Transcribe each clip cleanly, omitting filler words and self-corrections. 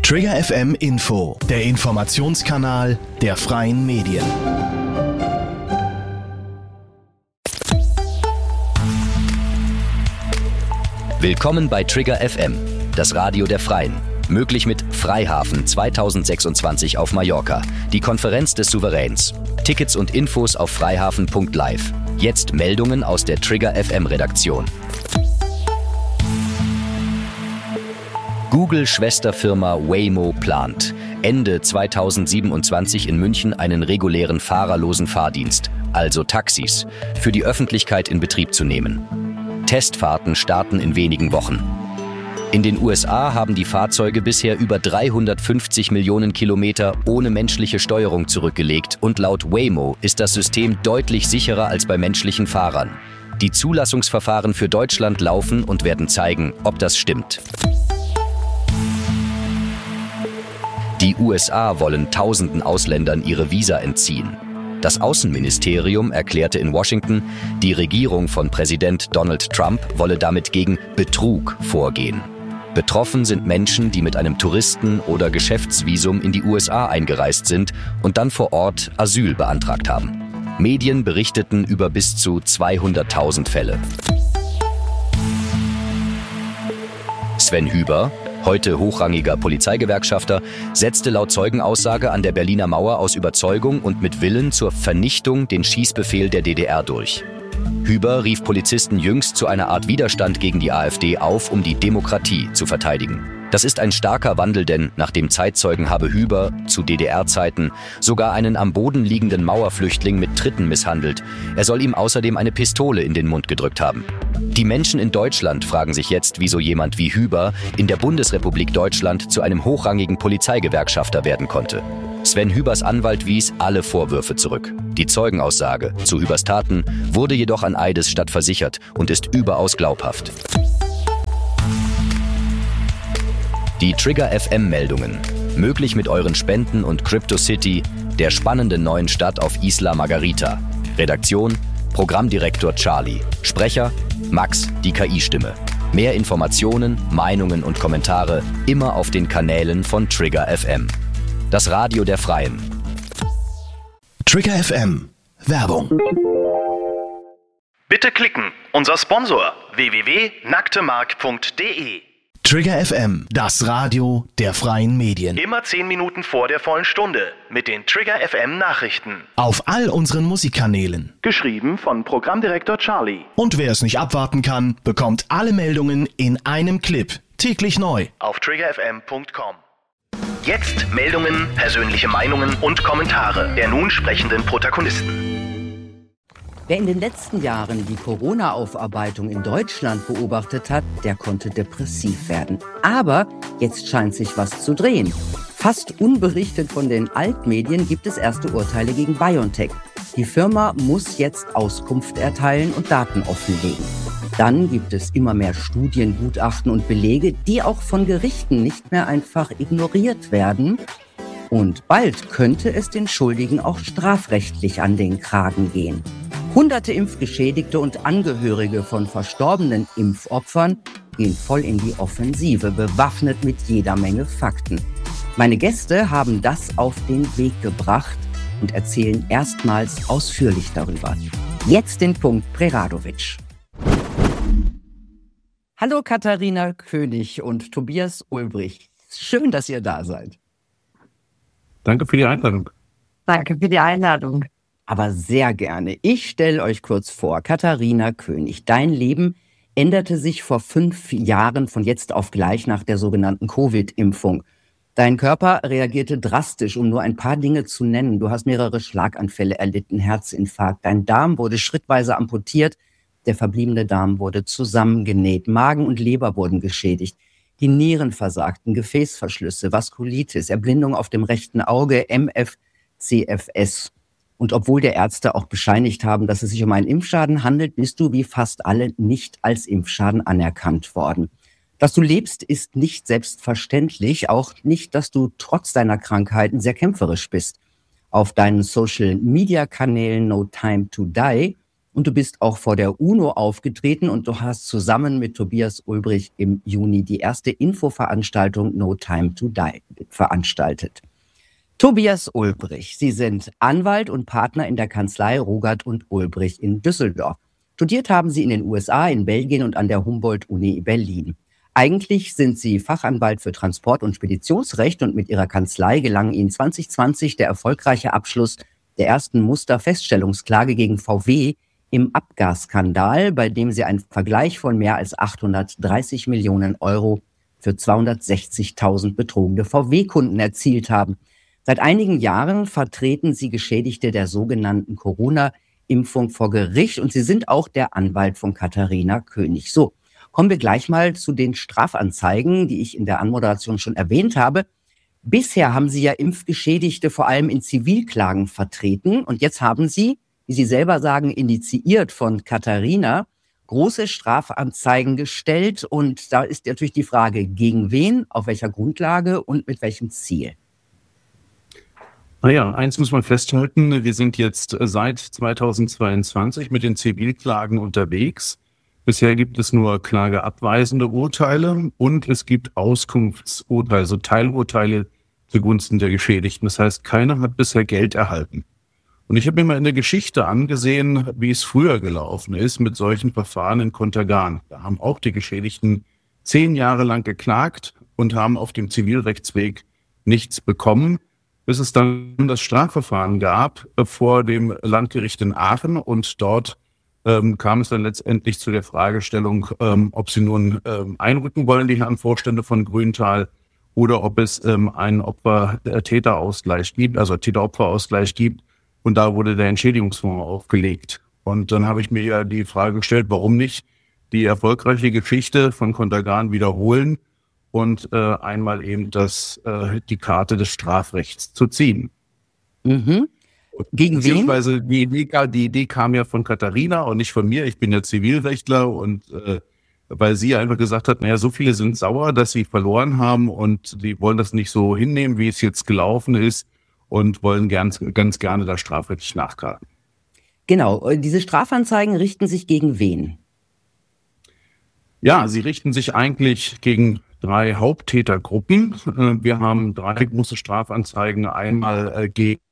Trigger FM Info, der Informationskanal der freien Medien. Willkommen bei Trigger FM, das Radio der Freien. Möglich mit Freihafen 2026 auf Mallorca, die Konferenz des Souveräns. Tickets und Infos auf freihafen.live. Jetzt Meldungen aus der Trigger FM Redaktion. Google-Schwesterfirma Waymo plant, Ende 2027 in München einen regulären fahrerlosen Fahrdienst, also Taxis, für die Öffentlichkeit in Betrieb zu nehmen. Testfahrten starten in wenigen Wochen. In den USA haben die Fahrzeuge bisher über 350 Millionen Kilometer ohne menschliche Steuerung zurückgelegt und laut Waymo ist das System deutlich sicherer als bei menschlichen Fahrern. Die Zulassungsverfahren für Deutschland laufen und werden zeigen, ob das stimmt. Die USA wollen tausenden Ausländern ihre Visa entziehen. Das Außenministerium erklärte in Washington, die Regierung von Präsident Donald Trump wolle damit gegen Betrug vorgehen. Betroffen sind Menschen, die mit einem Touristen- oder Geschäftsvisum in die USA eingereist sind und dann vor Ort Asyl beantragt haben. Medien berichteten über bis zu 200.000 Fälle. Sven Hüber, heute hochrangiger Polizeigewerkschafter, setzte laut Zeugenaussage an der Berliner Mauer aus Überzeugung und mit Willen zur Vernichtung den Schießbefehl der DDR durch. Hüber rief Polizisten jüngst zu einer Art Widerstand gegen die AfD auf, um die Demokratie zu verteidigen. Das ist ein starker Wandel, denn nach dem Zeitzeugen habe Hüber zu DDR-Zeiten sogar einen am Boden liegenden Mauerflüchtling mit Tritten misshandelt. Er soll ihm außerdem eine Pistole in den Mund gedrückt haben. Die Menschen in Deutschland fragen sich jetzt, wieso jemand wie Hüber in der Bundesrepublik Deutschland zu einem hochrangigen Polizeigewerkschafter werden konnte. Sven Hübers Anwalt wies alle Vorwürfe zurück. Die Zeugenaussage zu Hübers Taten wurde jedoch an Eidesstatt versichert und ist überaus glaubhaft. Die Trigger FM-Meldungen. Möglich mit euren Spenden und CryptoCity, der spannenden neuen Stadt auf Isla Margarita. Redaktion: Programmdirektor Charlie. Sprecher: Max, die KI-Stimme. Mehr Informationen, Meinungen und Kommentare immer auf den Kanälen von Trigger FM. Das Radio der Freien. Trigger FM. Werbung. Bitte klicken. Unser Sponsor www.nacktemark.de. Trigger FM, das Radio der freien Medien. Immer 10 Minuten vor der vollen Stunde mit den Trigger FM Nachrichten. Auf all unseren Musikkanälen. Geschrieben von Programmdirektor Charlie. Und wer es nicht abwarten kann, bekommt alle Meldungen in einem Clip. Täglich neu. Auf triggerfm.com. Jetzt Meldungen, persönliche Meinungen und Kommentare der nun sprechenden Protagonisten. Wer in den letzten Jahren die Corona-Aufarbeitung in Deutschland beobachtet hat, der konnte depressiv werden. Aber jetzt scheint sich was zu drehen. Fast unberichtet von den Altmedien gibt es erste Urteile gegen BioNTech. Die Firma muss jetzt Auskunft erteilen und Daten offenlegen. Dann gibt es immer mehr Studien, Gutachten und Belege, die auch von Gerichten nicht mehr einfach ignoriert werden. Und bald könnte es den Schuldigen auch strafrechtlich an den Kragen gehen. Hunderte Impfgeschädigte und Angehörige von verstorbenen Impfopfern gehen voll in die Offensive, bewaffnet mit jeder Menge Fakten. Meine Gäste haben das auf den Weg gebracht und erzählen erstmals ausführlich darüber. Jetzt den Punkt Preradovic. Hallo Katharina König und Tobias Ulbrich. Schön, dass ihr da seid. Danke für die Einladung. Danke für die Einladung. Aber sehr gerne. Ich stelle euch kurz vor, Katharina König. Dein Leben änderte sich vor 5 Jahren von jetzt auf gleich nach der sogenannten Covid-Impfung. Dein Körper reagierte drastisch, um nur ein paar Dinge zu nennen. Du hast mehrere Schlaganfälle erlitten, Herzinfarkt. Dein Darm wurde schrittweise amputiert. Der verbliebene Darm wurde zusammengenäht. Magen und Leber wurden geschädigt. Die Nieren versagten, Gefäßverschlüsse, Vaskulitis, Erblindung auf dem rechten Auge, MFCFS. Und obwohl der Ärzte auch bescheinigt haben, dass es sich um einen Impfschaden handelt, bist du wie fast alle nicht als Impfschaden anerkannt worden. Dass du lebst, ist nicht selbstverständlich, auch nicht, dass du trotz deiner Krankheiten sehr kämpferisch bist. Auf deinen Social-Media-Kanälen No Time to Die Und du bist auch vor der UNO aufgetreten und du hast zusammen mit Tobias Ulbrich im Juni die erste Infoveranstaltung No Time to Die veranstaltet. Tobias Ulbrich, Sie sind Anwalt und Partner in der Kanzlei Rogert und Ulbrich in Düsseldorf. Studiert haben Sie in den USA, in Belgien und an der Humboldt-Uni Berlin. Eigentlich sind Sie Fachanwalt für Transport- und Speditionsrecht und mit Ihrer Kanzlei gelang Ihnen 2020 der erfolgreiche Abschluss der ersten Musterfeststellungsklage gegen VW im Abgasskandal, bei dem Sie einen Vergleich von mehr als 830 Millionen Euro für 260.000 betrogene VW-Kunden erzielt haben. Seit einigen Jahren vertreten Sie Geschädigte der sogenannten Corona-Impfung vor Gericht und Sie sind auch der Anwalt von Katharina König. So, kommen wir gleich mal zu den Strafanzeigen, die ich in der Anmoderation schon erwähnt habe. Bisher haben Sie ja Impfgeschädigte vor allem in Zivilklagen vertreten und jetzt haben Sie, wie Sie selber sagen, initiiert von Katharina, große Strafanzeigen gestellt und da ist natürlich die Frage, gegen wen, auf welcher Grundlage und mit welchem Ziel? Naja, eins muss man festhalten, wir sind jetzt seit 2022 mit den Zivilklagen unterwegs. Bisher gibt es nur klageabweisende Urteile und es gibt Auskunftsurteile, also Teilurteile zugunsten der Geschädigten. Das heißt, keiner hat bisher Geld erhalten. Und ich habe mir mal in der Geschichte angesehen, wie es früher gelaufen ist mit solchen Verfahren in Contergan. Da haben auch die Geschädigten 10 Jahre lang geklagt und haben auf dem Zivilrechtsweg nichts bekommen, bis es dann das Strafverfahren gab vor dem Landgericht in Aachen und dort kam es dann letztendlich zu der Fragestellung, ob sie nun einrücken wollen, die Herren Vorstände von Grüntal, oder ob es einen Täterausgleich gibt, also Täter-Opfer-Ausgleich gibt. Und da wurde der Entschädigungsfonds aufgelegt. Und dann habe ich mir ja die Frage gestellt, warum nicht die erfolgreiche Geschichte von Contergan wiederholen und einmal eben die Karte des Strafrechts zu ziehen. Mhm. Gegen wen? Beziehungsweise die Idee kam ja von Katharina und nicht von mir. Ich bin ja Zivilrechtler und weil sie einfach gesagt hat, naja, so viele sind sauer, dass sie verloren haben und die wollen das nicht so hinnehmen, wie es jetzt gelaufen ist und wollen ganz gerne da strafrechtlich nachklagen. Genau, diese Strafanzeigen richten sich gegen wen? Ja, sie richten sich eigentlich gegen 3 Haupttätergruppen. Wir haben 3 große Strafanzeigen. Einmal gegen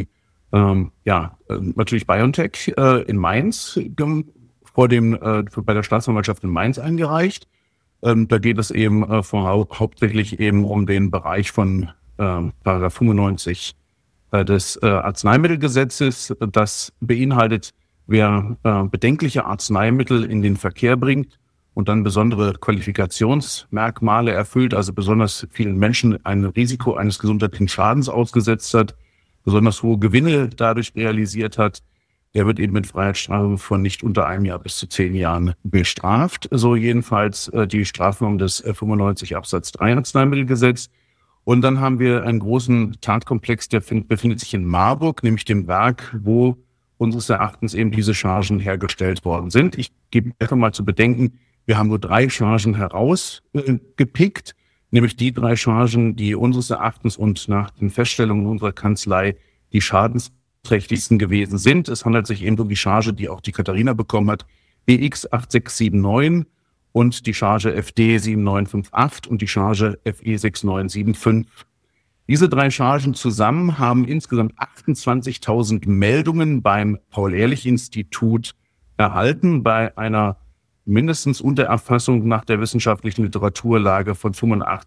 natürlich BioNTech in Mainz bei der Staatsanwaltschaft in Mainz eingereicht. Da geht es eben hauptsächlich eben um den Bereich von Paragraph 95 des Arzneimittelgesetzes. Das beinhaltet, wer bedenkliche Arzneimittel in den Verkehr bringt und dann besondere Qualifikationsmerkmale erfüllt, also besonders vielen Menschen ein Risiko eines gesundheitlichen Schadens ausgesetzt hat, besonders hohe Gewinne dadurch realisiert hat, der wird eben mit Freiheitsstrafe von nicht unter 1 Jahr bis zu 10 Jahren bestraft. So jedenfalls die Strafnorm des 95 Absatz 3 Arzneimittelgesetz. Und dann haben wir einen großen Tatkomplex, der befindet sich in Marburg, nämlich dem Werk, wo unseres Erachtens eben diese Chargen hergestellt worden sind. Ich gebe einfach mal zu bedenken, wir haben nur 3 Chargen herausgepickt, nämlich die 3 Chargen, die unseres Erachtens und nach den Feststellungen unserer Kanzlei die schadensträchtigsten gewesen sind. Es handelt sich eben um die Charge, die auch die Katharina bekommen hat, BX 8679 und die Charge FD 7958 und die Charge FE 6975. Diese 3 Chargen zusammen haben insgesamt 28.000 Meldungen beim Paul-Ehrlich-Institut erhalten, bei einer mindestens Untererfassung nach der wissenschaftlichen Literaturlage von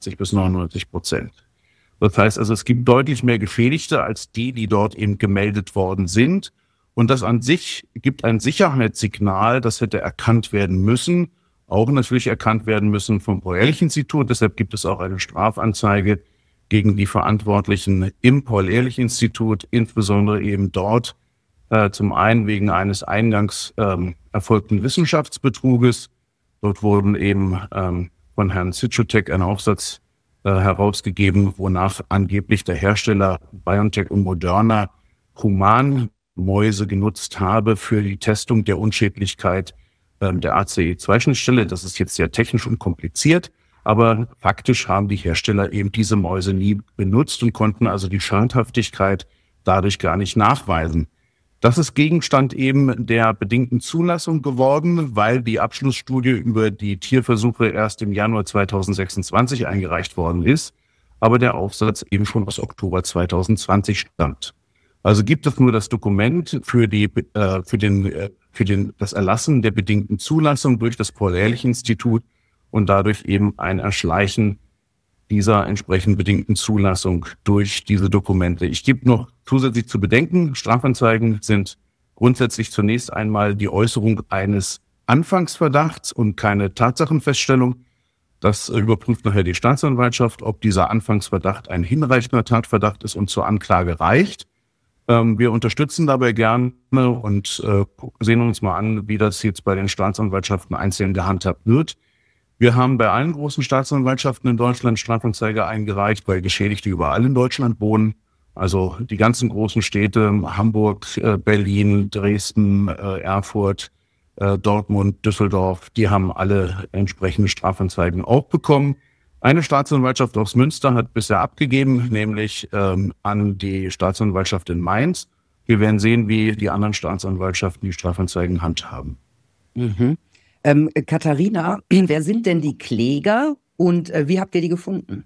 85-99%. Das heißt also, es gibt deutlich mehr Geschädigte als die dort eben gemeldet worden sind. Und das an sich gibt ein Sicherheitssignal, das hätte erkannt werden müssen, auch natürlich erkannt werden müssen vom Paul-Ehrlich-Institut. Deshalb gibt es auch eine Strafanzeige gegen die Verantwortlichen im Paul-Ehrlich-Institut, insbesondere eben dort zum einen wegen eines eingangs erfolgten Wissenschaftsbetruges. Dort wurden eben von Herrn Zitschutek ein Aufsatz herausgegeben, wonach angeblich der Hersteller BioNTech und Moderna Humanmäuse genutzt habe für die Testung der Unschädlichkeit der ACE2-Schnittstelle. Das ist jetzt sehr technisch und kompliziert, aber faktisch haben die Hersteller eben diese Mäuse nie benutzt und konnten also die Schadhaftigkeit dadurch gar nicht nachweisen. Das ist Gegenstand eben der bedingten Zulassung geworden, weil die Abschlussstudie über die Tierversuche erst im Januar 2026 eingereicht worden ist, aber der Aufsatz eben schon aus Oktober 2020 stammt. Also gibt es nur das Dokument für das Erlassen der bedingten Zulassung durch das Paul-Ehrlich-Institut und dadurch eben ein Erschleichen dieser entsprechend bedingten Zulassung durch diese Dokumente. Ich gebe noch zusätzlich zu bedenken, Strafanzeigen sind grundsätzlich zunächst einmal die Äußerung eines Anfangsverdachts und keine Tatsachenfeststellung. Das überprüft nachher die Staatsanwaltschaft, ob dieser Anfangsverdacht ein hinreichender Tatverdacht ist und zur Anklage reicht. Wir unterstützen dabei gerne und sehen uns mal an, wie das jetzt bei den Staatsanwaltschaften einzeln gehandhabt wird. Wir haben bei allen großen Staatsanwaltschaften in Deutschland Strafanzeige eingereicht, weil Geschädigte überall in Deutschland wohnen. Also die ganzen großen Städte, Hamburg, Berlin, Dresden, Erfurt, Dortmund, Düsseldorf, die haben alle entsprechende Strafanzeigen auch bekommen. Eine Staatsanwaltschaft aus Münster hat bisher abgegeben, nämlich an die Staatsanwaltschaft in Mainz. Wir werden sehen, wie die anderen Staatsanwaltschaften die Strafanzeigen handhaben. Mhm. Katharina, wer sind denn die Kläger und wie habt ihr die gefunden?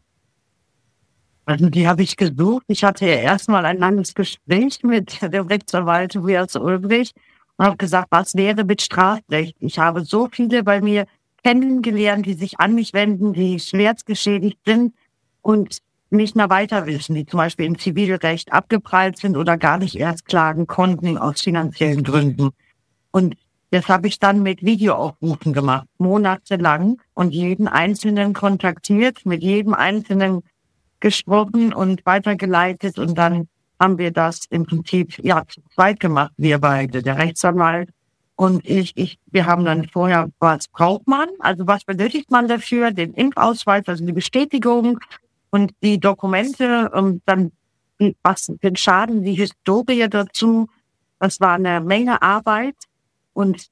Also die habe ich gesucht. Ich hatte ja erstmal ein langes Gespräch mit dem Rechtsanwalt Tobias Ulbrich und habe gesagt, was wäre mit Strafrecht? Ich habe so viele bei mir kennengelernt, die sich an mich wenden, die schwerstgeschädigt sind und nicht mehr weiter wissen, die zum Beispiel im Zivilrecht abgeprallt sind oder gar nicht erst klagen konnten aus finanziellen Gründen. Und das habe ich dann mit Videoaufrufen gemacht, monatelang und jeden Einzelnen kontaktiert, mit jedem Einzelnen gesprochen und weitergeleitet und dann haben wir das im Prinzip zu zweit gemacht, wir beide, der Rechtsanwalt und ich. Wir haben dann vorher, was braucht man, also was benötigt man dafür, den Impfausweis, also die Bestätigung und die Dokumente und dann was den Schaden, die Historie dazu. Das war eine Menge Arbeit und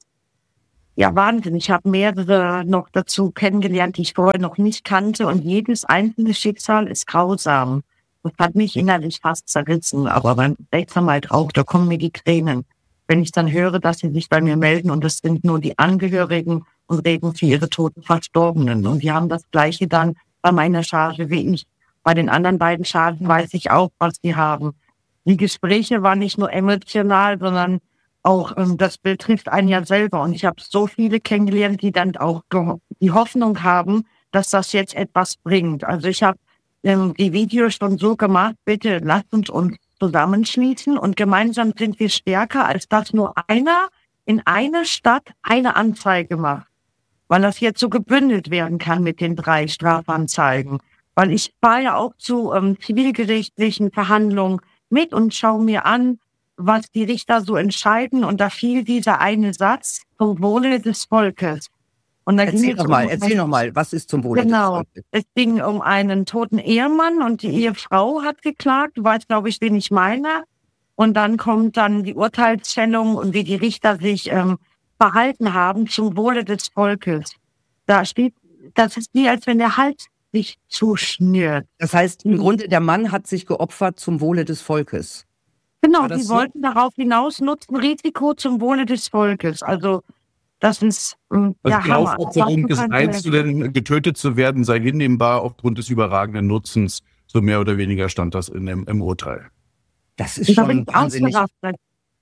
ja, Wahnsinn. Ich habe mehrere noch dazu kennengelernt, die ich vorher noch nicht kannte. Und jedes einzelne Schicksal ist grausam. Das hat mich innerlich fast zerrissen. Aber beim Rechtsanwalt auch, da kommen mir die Tränen. Wenn ich dann höre, dass sie sich bei mir melden und das sind nur die Angehörigen und reden für ihre toten Verstorbenen. Und die haben das Gleiche dann bei meiner Charge wie ich. Bei den anderen beiden Chargen weiß ich auch, was die haben. Die Gespräche waren nicht nur emotional, sondern auch das betrifft einen ja selber. Und ich habe so viele kennengelernt, die dann auch die Hoffnung haben, dass das jetzt etwas bringt. Also ich habe die Videos schon so gemacht, bitte lasst uns zusammenschließen und gemeinsam sind wir stärker, als dass nur einer in einer Stadt eine Anzeige macht. Weil das jetzt so gebündelt werden kann mit den 3 Strafanzeigen. Weil ich fahre ja auch zu zivilgerichtlichen Verhandlungen mit und schaue mir an, was die Richter so entscheiden. Und da fiel dieser eine Satz, zum Wohle des Volkes. Und da Erzähl noch mal, was ist zum Wohle des Volkes? Genau, es ging um einen toten Ehemann und die Ehefrau hat geklagt. Du weißt, glaube ich, wen ich meine. Und dann kommt dann die Urteilsfällung und wie die Richter sich verhalten haben zum Wohle des Volkes. Da steht, das ist wie, als wenn der Hals sich zuschnürt. Das heißt, im Grunde, der Mann hat sich geopfert zum Wohle des Volkes. Genau, die wollten darauf hinaus Nutzen-Risiko zum Wohle des Volkes. Also das ist die Aufopferung des Einzelnen, getötet zu werden, sei hinnehmbar aufgrund des überragenden Nutzens. So mehr oder weniger stand das im Urteil. Das ist schon wahnsinnig. Das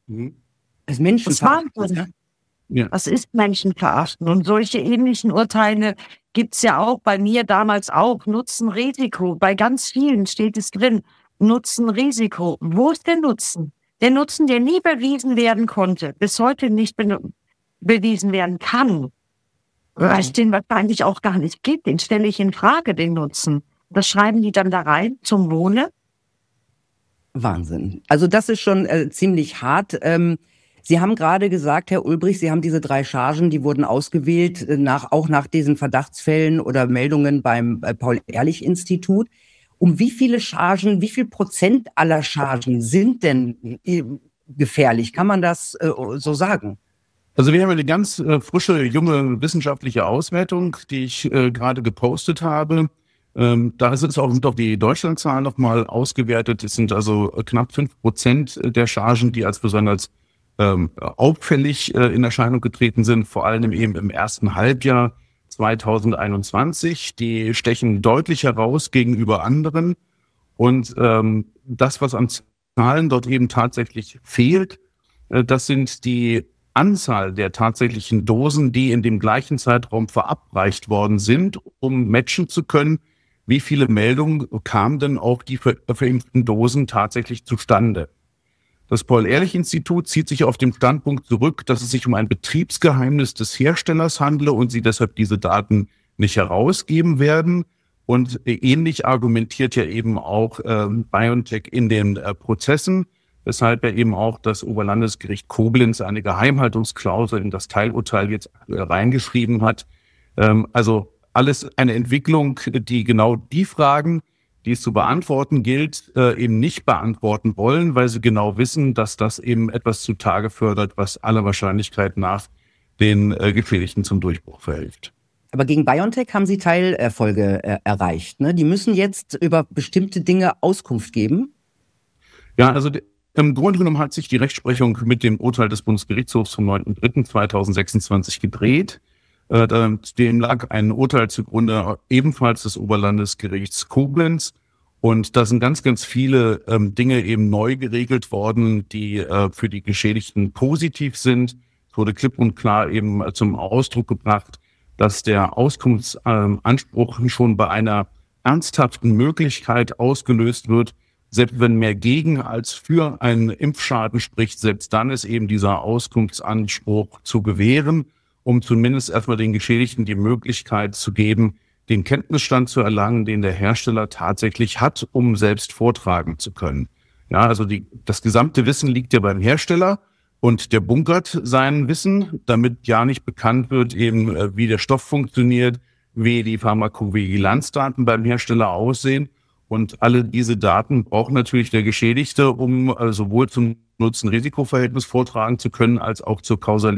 ist menschenverachtend. Ja. Das ist menschenverachtend. Und solche ähnlichen Urteile gibt's ja auch bei mir damals auch. Nutzen-Risiko. Bei ganz vielen steht es drin. Nutzen-Risiko. Wo ist der Nutzen? Der Nutzen, der nie bewiesen werden konnte, bis heute nicht bewiesen werden kann, weil es den wahrscheinlich auch gar nicht gibt, den stelle ich in Frage, den Nutzen. Das schreiben die dann da rein, zum Wohle. Wahnsinn. Also das ist schon ziemlich hart. Sie haben gerade gesagt, Herr Ulbrich, Sie haben diese 3 Chargen, die wurden ausgewählt, auch nach diesen Verdachtsfällen oder Meldungen beim Paul-Ehrlich-Institut. Um wie viele Chargen, wie viel Prozent aller Chargen sind denn gefährlich? Kann man das so sagen? Also wir haben eine ganz frische, junge wissenschaftliche Auswertung, die ich gerade gepostet habe. Da ist es auch die Deutschlandzahl nochmal ausgewertet. Es sind also knapp 5% der Chargen, die als besonders auffällig in Erscheinung getreten sind, vor allem eben im ersten Halbjahr 2021. Die stechen deutlich heraus gegenüber anderen. Und das, was an Zahlen dort eben tatsächlich fehlt, das sind die Anzahl der tatsächlichen Dosen, die in dem gleichen Zeitraum verabreicht worden sind, um matchen zu können, wie viele Meldungen kamen denn auf die verimpften Dosen tatsächlich zustande. Das Paul-Ehrlich-Institut zieht sich auf den Standpunkt zurück, dass es sich um ein Betriebsgeheimnis des Herstellers handle und sie deshalb diese Daten nicht herausgeben werden. Und ähnlich argumentiert ja eben auch BioNTech in den Prozessen, weshalb ja eben auch das Oberlandesgericht Koblenz eine Geheimhaltungsklausel in das Teilurteil jetzt reingeschrieben hat. Also alles eine Entwicklung, die genau die Fragen, die es zu beantworten gilt, eben nicht beantworten wollen, weil sie genau wissen, dass das eben etwas zutage fördert, was aller Wahrscheinlichkeit nach den Geschädigten zum Durchbruch verhilft. Aber gegen BioNTech haben Sie Teilerfolge erreicht, ne? Die müssen jetzt über bestimmte Dinge Auskunft geben? Ja, also im Grunde genommen hat sich die Rechtsprechung mit dem Urteil des Bundesgerichtshofs vom 9.3.2026 gedreht. Dem lag ein Urteil zugrunde, ebenfalls des Oberlandesgerichts Koblenz. Und da sind ganz, ganz viele Dinge eben neu geregelt worden, die für die Geschädigten positiv sind. Es wurde klipp und klar eben zum Ausdruck gebracht, dass der Auskunftsanspruch schon bei einer ernsthaften Möglichkeit ausgelöst wird. Selbst wenn mehr gegen als für einen Impfschaden spricht, selbst dann ist eben dieser Auskunftsanspruch zu gewähren, um zumindest erstmal den Geschädigten die Möglichkeit zu geben, den Kenntnisstand zu erlangen, den der Hersteller tatsächlich hat, um selbst vortragen zu können. Ja, also das gesamte Wissen liegt ja beim Hersteller und der bunkert sein Wissen, damit ja nicht bekannt wird, eben wie der Stoff funktioniert, wie die Pharmakovigilanzdaten beim Hersteller aussehen. Und alle diese Daten braucht natürlich der Geschädigte, um sowohl zum Nutzen-Risiko-Verhältnis vortragen zu können, als auch zur Kausalität